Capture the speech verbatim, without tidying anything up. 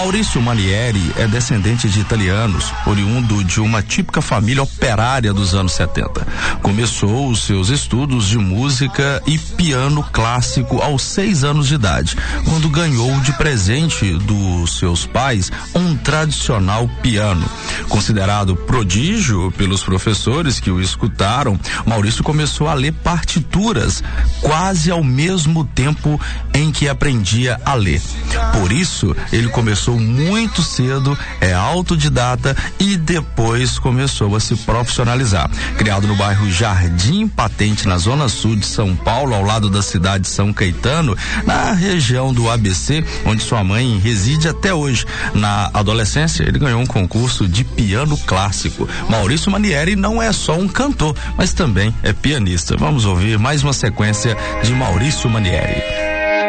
Maurício Manieri é descendente de italianos, oriundo de uma típica família operária dos anos setenta. Começou os seus estudos de música e piano clássico aos seis anos de idade, quando ganhou de presente dos seus pais um tradicional piano. Considerado prodígio pelos professores que o escutaram, Maurício começou a ler partituras quase ao mesmo tempo em que aprendia a ler. Por isso, ele começou muito cedo, é autodidata e depois começou a se profissionalizar. Criado no bairro Jardim Patente, na zona sul de São Paulo, ao lado da cidade de São Caetano, na região do A B C, onde sua mãe reside até hoje. Na adolescência, ele ganhou um concurso de piano clássico. Maurício Manieri não é só um cantor, mas também é pianista. Vamos ouvir mais uma sequência de Maurício Manieri.